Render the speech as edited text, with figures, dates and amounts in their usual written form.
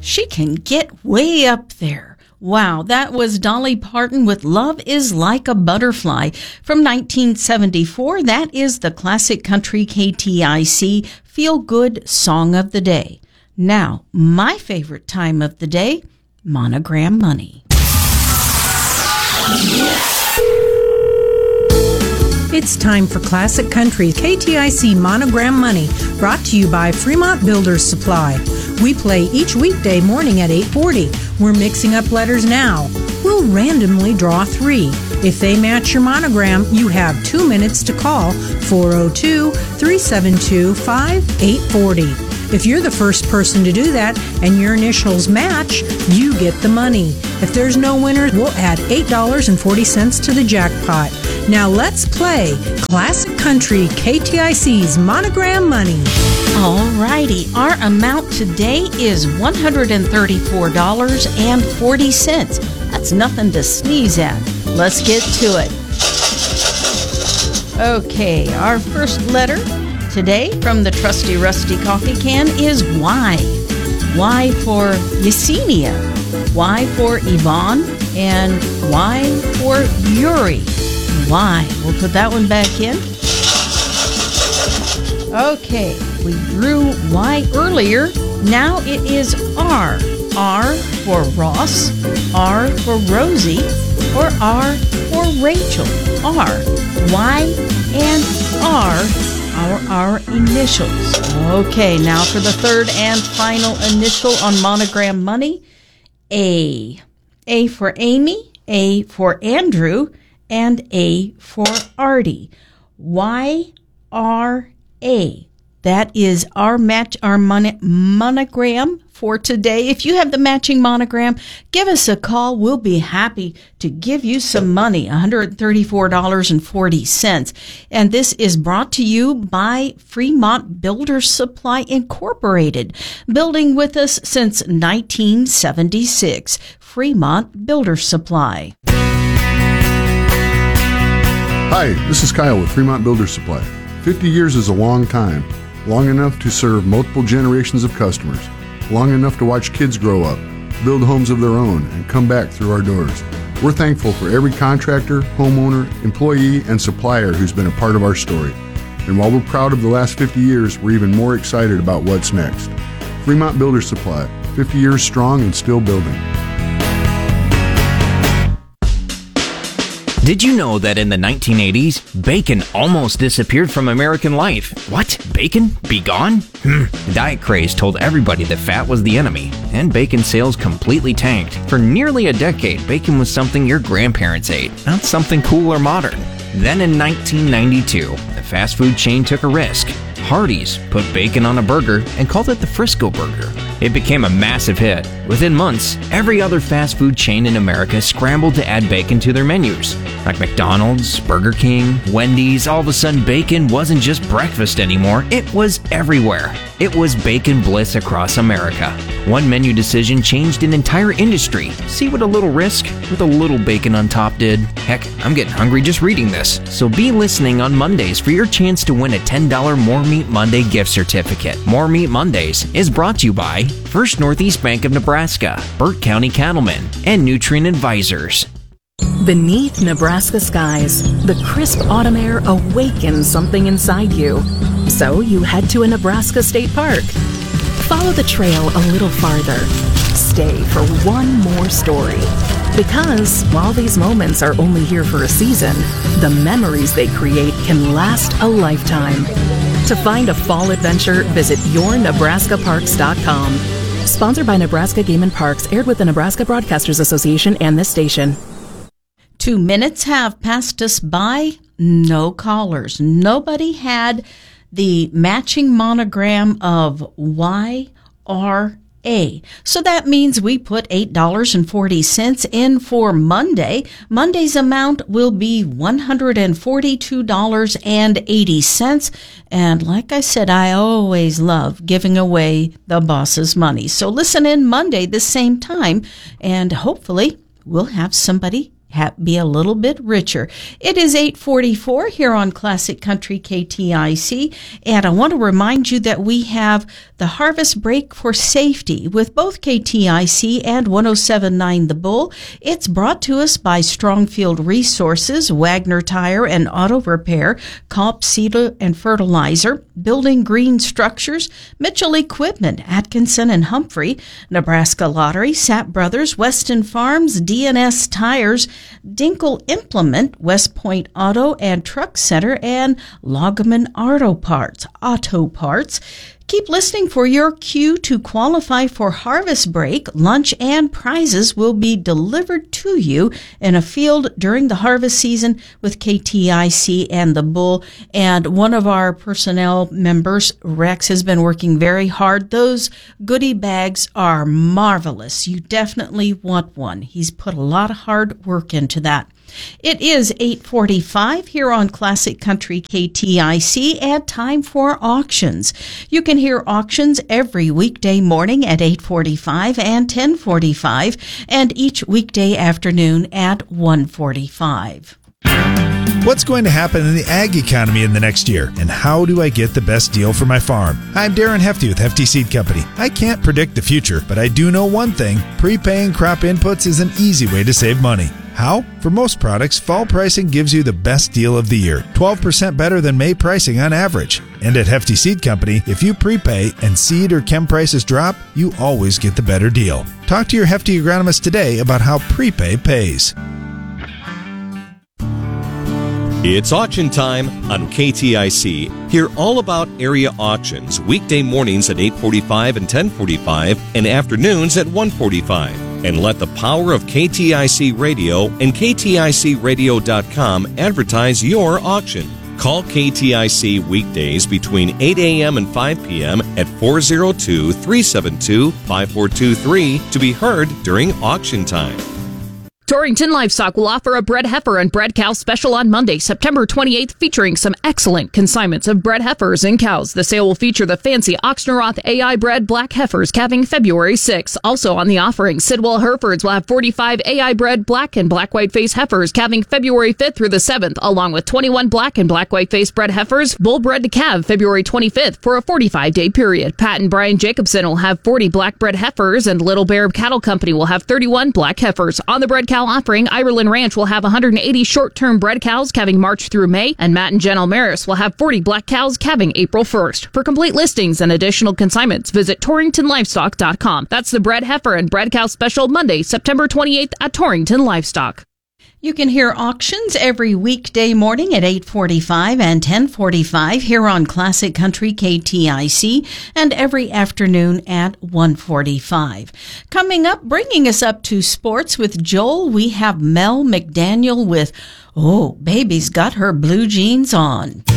She can get way up there. Wow, that was Dolly Parton with Love is Like a Butterfly from 1974. That is the classic country KTIC feel-good song of the day. Now, my favorite time of the day, Monogram Money. It's time for Classic Country KTIC Monogram Money, brought to you by Fremont Builders Supply. We play each weekday morning at 8:40. We're mixing up letters now. We'll randomly draw 3. If they match your monogram, you have 2 minutes to call 402-372-5840. If you're the first person to do that and your initials match, you get the money. If there's no winner, we'll add $8.40 to the jackpot. Now let's play Classic Country KTIC's Monogram Money. Alrighty, our amount today is $134.40. That's nothing to sneeze at. Let's get to it. Okay, our first letter today from the trusty rusty coffee can is Y. Y for Yesenia, Y for Yvonne, and Y for Yuri. Y. We'll put that one back in. Okay, we drew Y earlier. Now it is R. R for Ross, R for Rosie, or R for Rachel. R, Y, and R are our initials. Okay, now for the third and final initial on Monogram Money, A. A for Amy, A for Andrew, and A for Artie. Y-R-A. That is our monogram for today. If you have the matching monogram, give us a call. We'll be happy to give you some money, $134.40. And this is brought to you by Fremont Builders Supply Incorporated, building with us since 1976. Fremont Builders Supply. Hi, this is Kyle with Fremont Builders Supply. 50 years is a long time. Long enough to serve multiple generations of customers. Long enough to watch kids grow up, build homes of their own, and come back through our doors. We're thankful for every contractor, homeowner, employee, and supplier who's been a part of our story. And while we're proud of the last 50 years, we're even more excited about what's next. Fremont Builders Supply, 50 years strong and still building. Did you know that in the 1980s, bacon almost disappeared from American life? What? Bacon? Be gone? The diet craze told everybody that fat was the enemy, and bacon sales completely tanked. For nearly a decade, bacon was something your grandparents ate, not something cool or modern. Then in 1992, the fast food chain took a risk. Hardee's put bacon on a burger and called it the Frisco Burger. It became a massive hit. Within months, every other fast food chain in America scrambled to add bacon to their menus. Like McDonald's, Burger King, Wendy's, all of a sudden bacon wasn't just breakfast anymore, it was everywhere. It was bacon bliss across America. One menu decision changed an entire industry. See what a little risk with a little bacon on top did? Heck, I'm getting hungry just reading this. So be listening on Mondays for your chance to win a $10 More Meat Monday gift certificate. More Meat Mondays is brought to you by First Northeast Bank of Nebraska, Burt County Cattlemen, and Nutrient Advisors. Beneath Nebraska skies, the crisp autumn air awakens something inside you. So you head to a Nebraska state park. Follow the trail a little farther. Stay for one more story. Because while these moments are only here for a season, the memories they create can last a lifetime. To find a fall adventure, visit yournebraskaparks.com. Sponsored by Nebraska Game and Parks, aired with the Nebraska Broadcasters Association and this station. 2 minutes have passed us by. No callers. Nobody had the matching monogram of YRA. So that means we put $8.40 in for Monday. Monday's amount will be $142.80. And like I said, I always love giving away the boss's money. So listen in Monday the same time, and hopefully we'll have somebody be a little bit richer. It is 8:44 here on Classic Country KTIC, and I want to remind you that we have the Harvest Break for Safety with both KTIC and 107.9 The Bull. It's brought to us by Strongfield Resources, Wagner Tire and Auto Repair, Comp Seed and Fertilizer, Building Green Structures, Mitchell Equipment, Atkinson and Humphrey, Nebraska Lottery, Sapp Brothers, Weston Farms, DNS Tires, Dinkle Implement, West Point Auto and Truck Center, and Loggeman Auto Parts. Keep listening for your cue to qualify for Harvest Break. Lunch and prizes will be delivered to you in a field during the harvest season with KTIC and the Bull. And one of our personnel members, Rex, has been working very hard. Those goodie bags are marvelous. You definitely want one. He's put a lot of hard work into that. It is 8:45 here on Classic Country KTIC and time for auctions. You can hear auctions every weekday morning at 8:45 and 10:45 and each weekday afternoon at 1:45. What's going to happen in the ag economy in the next year, and how do I get the best deal for my farm? I'm Darren Hefty with Hefty Seed Company. I can't predict the future, but I do know one thing. Prepaying crop inputs is an easy way to save money. How? For most products, fall pricing gives you the best deal of the year, 12% better than May pricing on average. And at Hefty Seed Company, if you prepay and seed or chem prices drop, you always get the better deal. Talk to your Hefty agronomist today about how prepay pays. It's auction time on KTIC. Hear all about area auctions weekday mornings at 8:45 and 10:45 and afternoons at 1:45. And let the power of KTIC Radio and KTICradio.com advertise your auction. Call KTIC weekdays between 8 a.m. and 5 p.m. at 402-372-5423 to be heard during auction time. Torrington Livestock will offer a bred heifer and bred cow special on Monday, September 28th, featuring some excellent consignments of bred heifers and cows. The sale will feature the fancy Oxnoroth AI bred black heifers calving February 6th. Also on the offering, Sidwell Herefords will have 45 AI bred black and black white face heifers calving February 5th through the 7th, along with 21 black and black white face bred heifers bull bred to calve February 25th for a 45-day period. Pat and Brian Jacobson will have 40 black bred heifers, and Little Bear Cattle Company will have 31 black heifers. On the bred cow offering, Ireland Ranch will have 180 short-term bred cows calving March through May, and Matt and Jen Almaris will have 40 black cows calving April 1st. For complete listings and additional consignments, visit TorringtonLivestock.com. That's the bred heifer and bred cow special Monday, September 28th at Torrington Livestock. You can hear auctions every weekday morning at 8:45 and 10:45 here on Classic Country KTIC, and every afternoon at 1:45. Coming up, bringing us up to sports with Joel, we have Mel McDaniel with "Oh, Baby's Got Her Blue Jeans On."